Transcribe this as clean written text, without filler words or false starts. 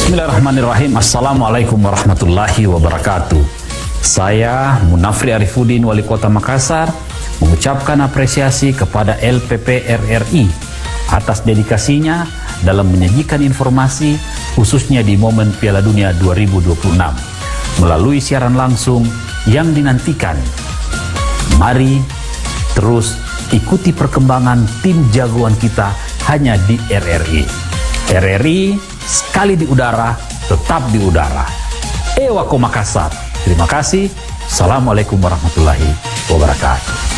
Bismillahirrahmanirrahim. Assalamualaikum warahmatullahi wabarakatuh. Saya Munafri Arifudin, Wali Kota Makassar, mengucapkan apresiasi kepada LPP RRI atas dedikasinya dalam menyajikan informasi khususnya di momen Piala Dunia 2026 melalui siaran langsung yang dinantikan. Mari terus ikuti perkembangan tim jagoan kita hanya di RRI. RRI sekali di udara, tetap di udara. Ewako Makassar. Terima kasih. Assalamualaikum warahmatullahi wabarakatuh.